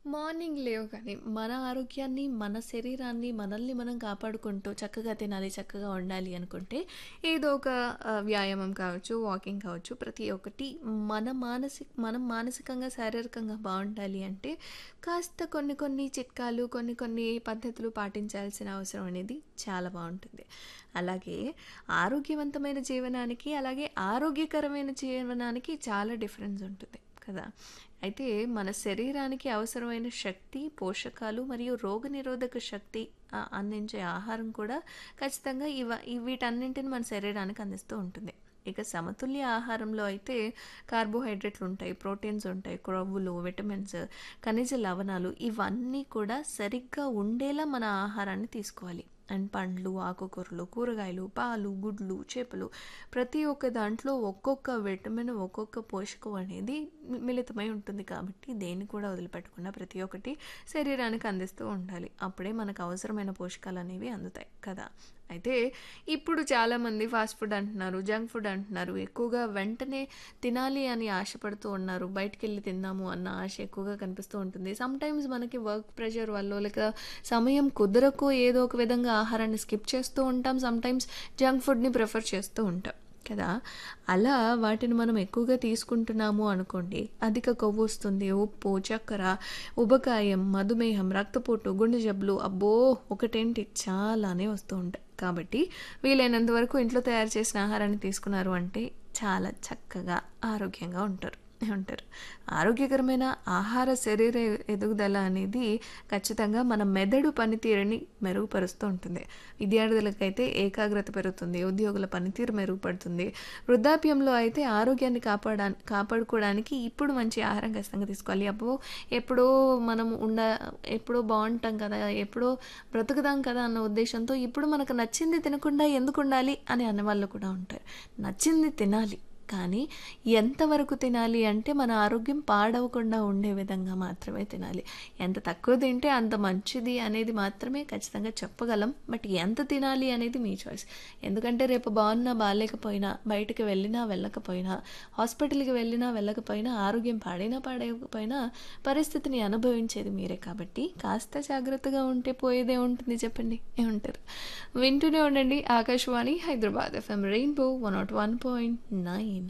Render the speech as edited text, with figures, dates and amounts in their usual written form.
Morning లేవగానే మన ఆరోగ్యాన్ని, మన శరీరాన్ని, మనల్ని మనం కాపాడుకుంటూ చక్కగా తినాలి, చక్కగా ఉండాలి అనుకుంటే ఏదో ఒక వ్యాయామం కావచ్చు, వాకింగ్ కావచ్చు, ప్రతి ఒక్కటి మనం మానసికంగా, శారీరకంగా బావుండాలి అంటే కాస్త కొన్ని కొన్ని చిట్కాలు, కొన్ని కొన్ని పద్ధతులు పాటించాల్సిన అవసరం అనేది చాలా బావుంటుంది. అలాగే ఆరోగ్యవంతమైన జీవనానికి, అలాగే ఆరోగ్యకరమైన జీవనానికి చాలా డిఫరెన్స్ ఉంటుంది కదా! అయితే మన శరీరానికి అవసరమైన శక్తి, పోషకాలు మరియు రోగనిరోధక శక్తి అందించే ఆహారం కూడా ఖచ్చితంగా వీటన్నింటిని మన శరీరానికి అందిస్తూ ఉంటుంది. ఇక సమతుల్య ఆహారంలో అయితే కార్బోహైడ్రేట్లు ఉంటాయి, ప్రోటీన్స్ ఉంటాయి, క్రొవ్వులు, విటమిన్స్, ఖనిజ లవణాలు ఇవన్నీ కూడా సరిగ్గా ఉండేలా మన ఆహారాన్ని తీసుకోవాలి. అండ్ పండ్లు, ఆకుకూరలు, కూరగాయలు, పాలు, గుడ్లు, చేపలు ప్రతి ఒక్క దాంట్లో ఒక్కొక్క విటమిన్, ఒక్కొక్క పోషకం అనేది మిళితమై ఉంటుంది కాబట్టి దేన్ని కూడా వదిలిపెట్టకుండా ప్రతి ఒక్కటి శరీరానికి అందిస్తూ ఉండాలి. అప్పుడే మనకు అవసరమైన పోషకాలు అనేవి అందుతాయి కదా! అయితే ఇప్పుడు చాలామంది ఫాస్ట్ ఫుడ్ అంటున్నారు, జంక్ ఫుడ్ అంటున్నారు. ఎక్కువగా వెంటనే తినాలి అని ఆశపడుతూ ఉన్నారు. బయటికెళ్ళి తిందాము అన్న ఆశ ఎక్కువగా కనిపిస్తూ ఉంటుంది. సమ్‌టైమ్స్ మనకి వర్క్ ప్రెషర్ వల్లో లేక సమయం కుదరకో ఏదో ఒక విధంగా ఆహారాన్ని స్కిప్ చేస్తూ ఉంటాం. సమ్‌టైమ్స్ జంక్ ఫుడ్‌ని ప్రిఫర్ చేస్తూ ఉంటాం కదా! అలా వాటిని మనం ఎక్కువగా తీసుకుంటున్నాము అనుకోండి, అధిక కొవ్వొస్తుంది, ఉప్పు, చక్కెర, ఉబకాయం, మధుమేహం, రక్తపోటు, గుండె జబ్బులు అబ్బో! ఒకటేంటి చాలానే వస్తూ ఉంటాయి. కాబట్టి వీలైనంత వరకు ఇంట్లో తయారు చేసిన ఆహారాన్ని తీసుకున్నారు అంటే చాలా చక్కగా ఆరోగ్యంగా ఉంటారు. ఉంటారు. ఆరోగ్యకరమైన ఆహార శరీర ఎదుగుదల అనేది ఖచ్చితంగా మన మెదడు పనితీరుని మెరుగుపరుస్తూ ఉంటుంది. విద్యార్థులకైతే ఏకాగ్రత పెరుగుతుంది, ఉద్యోగుల పనితీరు మెరుగుపడుతుంది. వృద్ధాప్యంలో అయితే ఆరోగ్యాన్ని కాపాడుకోవడానికి ఇప్పుడు మంచి ఆహారం ఖచ్చితంగా తీసుకోవాలి. అబ్బో! ఎప్పుడో మనం ఎప్పుడో బావుంటాం కదా! ఎప్పుడో బ్రతుకుదాం కదా అన్న ఉద్దేశంతో ఇప్పుడు మనకు నచ్చింది తినకుండా ఎందుకుండాలి అని అనేవాళ్ళు కూడా ఉంటారు. నచ్చింది తినాలి. కానీ ఎంతవరకు తినాలి అంటే మన ఆరోగ్యం పాడవకుండా ఉండే విధంగా మాత్రమే తినాలి. ఎంత తక్కువ తింటే అంత మంచిది అనేది మాత్రమే ఖచ్చితంగా చెప్పగలం. బట్ ఎంత తినాలి అనేది మీ చాయిస్. ఎందుకంటే రేపు బాగున్నా బాలేకపోయినా, బయటికి వెళ్ళినా వెళ్ళకపోయినా, హాస్పిటల్‌కి వెళ్ళినా వెళ్ళకపోయినా, ఆరోగ్యం పాడైనా పాడైపోయినా పరిస్థితిని అనుభవించేది మీరే కాబట్టి కాస్త జాగ్రత్తగా ఉంటే పోయేదే ఉంటుంది చెప్పండి. ఏమంటారు? వింటూనే ఉండండి ఆకాశవాణి హైదరాబాద్ ఎఫ్ఎం రెయిన్బో 101.9.